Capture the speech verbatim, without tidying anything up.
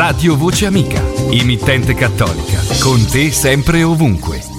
Radio Voce Amica, emittente cattolica, con te sempre e ovunque.